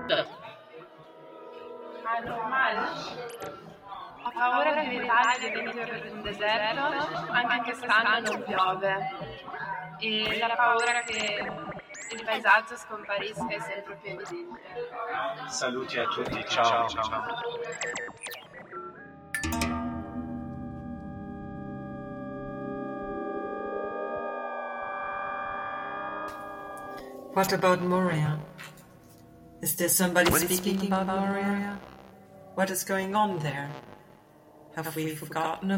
Ma è normale. Ho paura che l'Italia diventi un deserto, anche quest'anno non piove. E la paura che il paesaggio scomparisca è sempre più evidente. Saluti a tutti, ciao. What about Moria? Is there somebody speaking about Moria? What is going on there? Have we forgotten